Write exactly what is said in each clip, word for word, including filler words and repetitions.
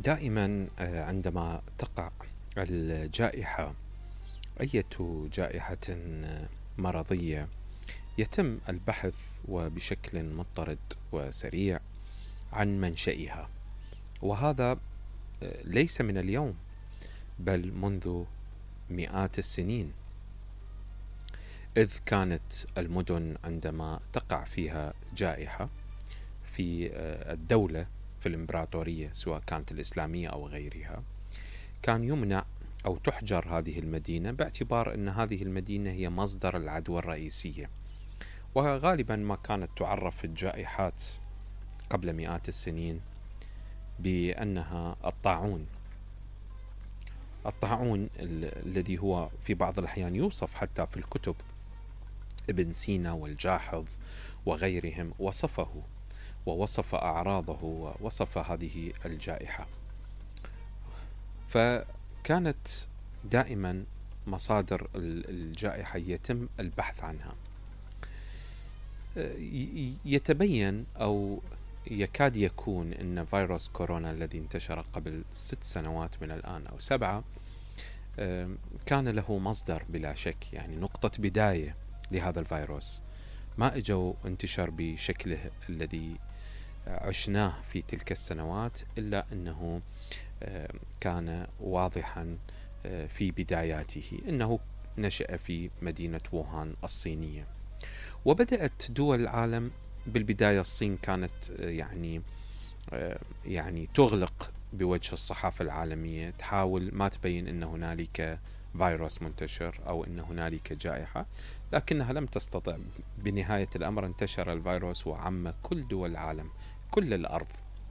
دائما آه، عندما تقع الجائحة، أية جائحة آه، مرضية، يتم البحث وبشكل مضطرد وسريع عن منشئها. وهذا آه، ليس من اليوم، بل منذ مئات السنين، إذ كانت المدن عندما تقع فيها جائحة في آه، الدولة، في الإمبراطورية سواء كانت الإسلامية أو غيرها، كان يمنع أو تحجر هذه المدينة باعتبار أن هذه المدينة هي مصدر العدوى الرئيسية. وغالبا ما كانت تعرف الجائحات قبل مئات السنين بأنها الطاعون. الطاعون الذي هو في بعض الأحيان يوصف حتى في الكتب، ابن سينا والجاحظ وغيرهم وصفه ووصف أعراضه ووصف هذه الجائحة. فكانت دائما مصادر الجائحة يتم البحث عنها. يتبين أو يكاد يكون أن فيروس كورونا الذي انتشر قبل ست سنوات من الآن أو سبعة كان له مصدر بلا شك، يعني نقطة بداية لهذا الفيروس. ما اجوا انتشر بشكله الذي عشناه في تلك السنوات، إلا أنه كان واضحا في بداياته أنه نشأ في مدينة ووهان الصينية. وبدأت دول العالم، بالبداية الصين كانت يعني يعني تغلق بوجه الصحافة العالمية، تحاول ما تبين أن هنالك فيروس منتشر أو أن هنالك جائحة، لكنها لم تستطع. بنهاية الأمر انتشر الفيروس وعم كل دول العالم، كل الأرض،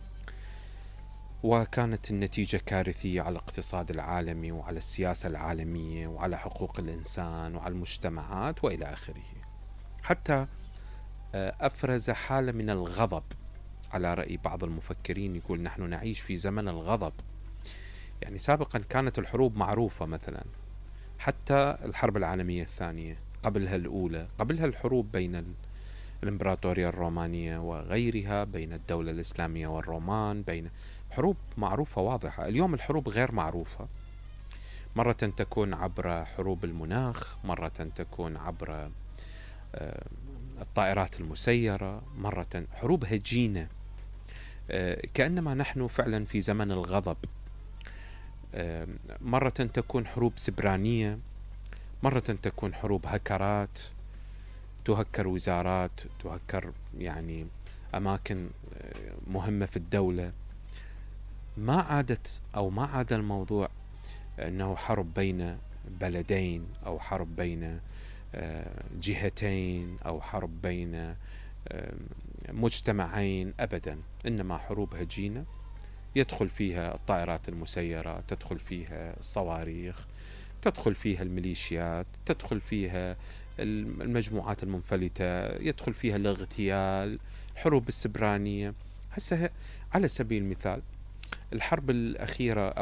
وكانت النتيجة كارثية على الاقتصاد العالمي وعلى السياسة العالمية وعلى حقوق الإنسان وعلى المجتمعات وإلى آخره. حتى أفرز حالة من الغضب، على رأي بعض المفكرين يقول نحن نعيش في زمن الغضب. يعني سابقا كانت الحروب معروفة، مثلا حتى الحرب العالمية الثانية، قبلها الأولى، قبلها الحروب بين الإمبراطورية الرومانية وغيرها، بين الدولة الإسلامية والرومان، بين حروب معروفة واضحة. اليوم الحروب غير معروفة، مرة تكون عبر حروب المناخ، مرة تكون عبر الطائرات المسيرة، مرة حروب هجينة، كأنما نحن فعلا في زمن الغضب. مرة تكون حروب سبرانية، مرة تكون حروب هكرات، تهكر وزارات، تهكر يعني أماكن مهمة في الدولة. ما عادت أو ما عاد الموضوع أنه حرب بين بلدين أو حرب بين جهتين أو حرب بين مجتمعين، أبدا، إنما حروب هجينة يدخل فيها الطائرات المسيرة، تدخل فيها الصواريخ، تدخل فيها الميليشيات، تدخل فيها المجموعات المنفلتة، يدخل فيها الاغتيال، حروب السبرانية. هسه على سبيل المثال الحرب الأخيرة